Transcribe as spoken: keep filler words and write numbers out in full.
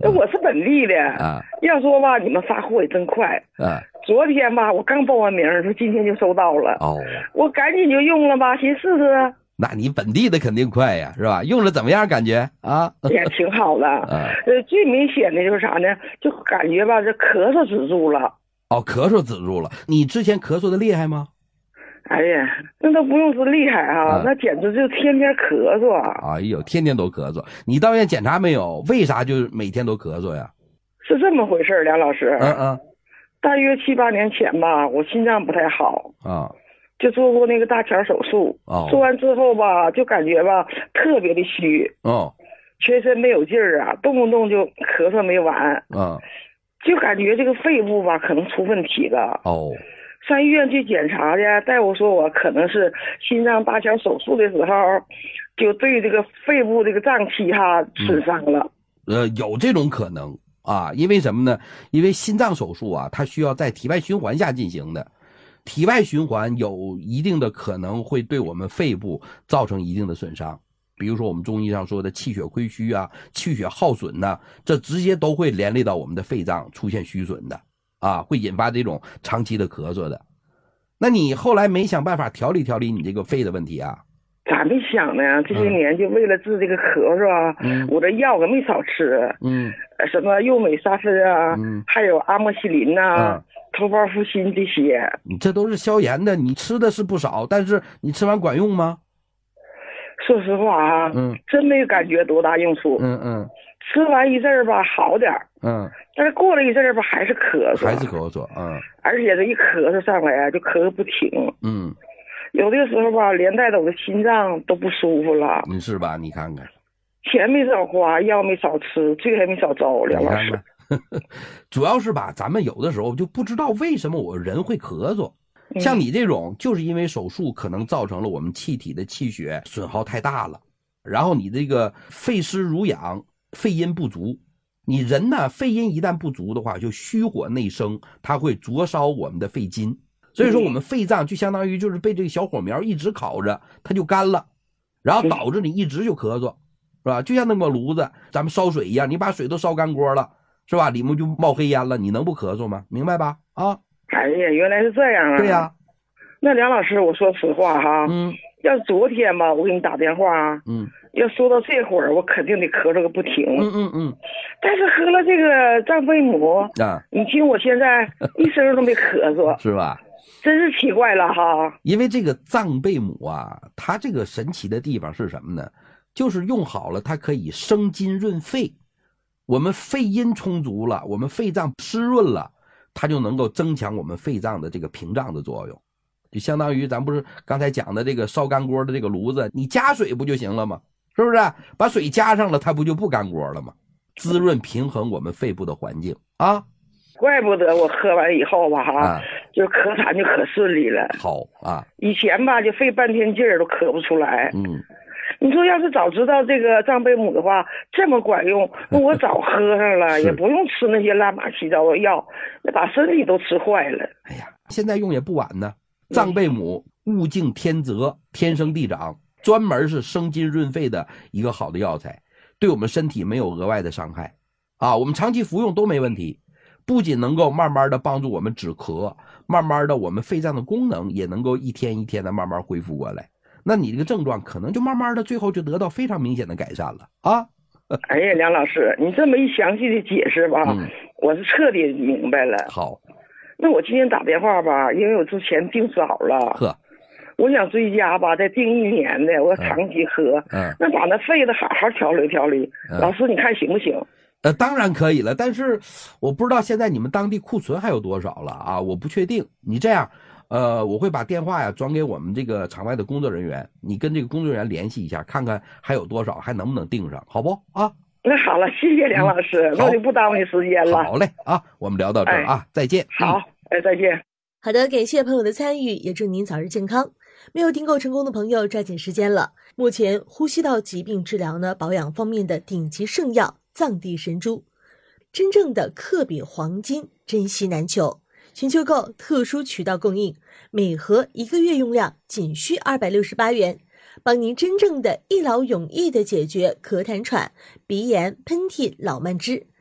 那我是本地的啊。 要说吧，你们发货也真快啊。 昨天吧，我刚报完名，说今天就收到了。 哦。 我赶紧就用了吧，先试试。 那你本地的肯定快呀，是吧？用了怎么样？感觉啊？ 也挺好的。 啊。 呃，最明显的就是啥呢？就感觉吧，这咳嗽止住了。 哦，咳嗽止住了。你之前咳嗽的厉害吗？ 哎呀，那都不用说厉害啊，啊那简直就天天咳嗽。 哎呦，天天都咳嗽。你到医院检查没有？为啥就每天都咳嗽呀？ 是这么回事，梁老师。 嗯嗯。 大约七八年前吧，我心脏不太好啊， 就做过那个搭桥手术。 哦。 做完之后吧，就感觉吧特别的虚。 哦。 全身没有劲儿啊，动不动就咳嗽没完。 嗯。 就感觉这个肺部吧可能出问题了。 哦。 上医院去检查的，大夫说我可能是心脏搭桥手术的时候，就对这个肺部这个脏器哈损伤了。 嗯、呃，有这种可能啊，因为什么呢？因为心脏手术啊，它需要在体外循环下进行的，体外循环有一定的可能会对我们肺部造成一定的损伤。比如说我们中医上说的气血亏虚啊，气血耗损呢、啊，这直接都会连累到我们的肺脏出现虚损的。啊，会引发这种长期的咳嗽的。那你后来没想办法调理调理你这个肺的问题啊？ 咋没想呢？这些年就为了治这个咳嗽啊，嗯、我这药可没少吃。嗯，什么右美沙芬啊，嗯、还有阿莫西林呐、啊、嗯、头孢复心这些。 你这都是消炎的，你吃的是不少，但是你吃完管用吗？ 说实话啊，嗯，真没感觉多大用处。 嗯嗯。 吃完一阵儿吧，好点儿， 嗯， 但是过了一阵儿吧，还是咳嗽， 还是咳嗽，嗯， 而且这一咳嗽上来啊，就咳个不停， 嗯， 有的时候吧，连带着我的心脏都不舒服了。 你是吧？你看看， 钱没少花，药没少吃，罪还没少遭，梁老师。 你看看主要是吧，咱们有的时候就不知道为什么我人会咳嗽。嗯、像你这种，就是因为手术可能造成了我们气体的气血损耗太大了，然后你这个肺湿濡养。肺阴不足，你人呢，肺阴一旦不足的话，就虚火内生，它会灼烧我们的肺筋。所以说，我们肺脏就相当于就是被这个小火苗一直烤着，它就干了，然后导致你一直就咳嗽，是吧？就像那个炉子，咱们烧水一样，你把水都烧干锅了，是吧？里面就冒黑烟了，你能不咳嗽吗？明白吧？啊！ 哎呀，原来是这样啊！ 对呀、啊。 那梁老师，我说实话哈，嗯，要是昨天吧，我给你打电话，嗯。要说到这会儿，我肯定得咳嗽个不停。 嗯嗯嗯。 但是喝了这个藏贝母啊， 你听我现在一声都没咳嗽， 是吧？ 真是奇怪了哈。 因为这个藏贝母啊，它这个神奇的地方是什么呢？就是用好了，它可以生津润肺。我们肺阴充足了，我们肺脏湿润了，它就能够增强我们肺脏的这个屏障的作用。就相当于咱不是刚才讲的这个烧干锅的这个炉子，你加水不就行了吗？是不是？把水加上了，它不就不干锅了吗？滋润平衡我们肺部的环境啊。 怪不得我喝完以后吧哈、啊，就咳痰就可顺利了。 好啊， 以前吧就费半天劲儿都咳不出来。 嗯， 你说要是早知道这个藏贝母的话这么管用，那我早喝上了，也不用吃那些乱码七糟的药，那把身体都吃坏了。 哎呀，现在用也不晚呢。藏贝母物竞天择，天生地长。专门是生津润肺的一个好的药材，对我们身体没有额外的伤害啊，我们长期服用都没问题，不仅能够慢慢的帮助我们止咳，慢慢的我们肺脏的功能也能够一天一天的慢慢恢复过来，那你这个症状可能就慢慢的最后就得到非常明显的改善了啊。 哎呀，梁老师，你这么一详细的解释吧、嗯、我是彻底明白了。 好， 那我今天打电话吧，因为我之前订早了， 呵， 我想追加吧，再订一年的，我要长期喝，嗯，嗯那把那肺子好好调理调理、嗯。老师，你看行不行？ 呃，当然可以了，但是我不知道现在你们当地库存还有多少了啊？我不确定。你这样，呃，我会把电话呀转给我们这个场外的工作人员，你跟这个工作人员联系一下，看看还有多少，还能不能订上，好不啊？ 那好了，谢谢梁老师，嗯、那我就不耽误你时间了。 好嘞啊，我们聊到这儿啊、哎，再见。 好，哎，再见。 好的，感谢朋友的参与，也祝您早日健康。没有订购成功的朋友抓紧时间了。目前呼吸道疾病治疗呢保养方面的顶级圣药藏地神珠，真正的克比黄金，珍稀难求。寻求购特殊渠道供应，每盒一个月用量仅需二百六十八元，帮您真正的一劳永逸的解决咳痰喘、鼻炎、喷嚏、老慢支。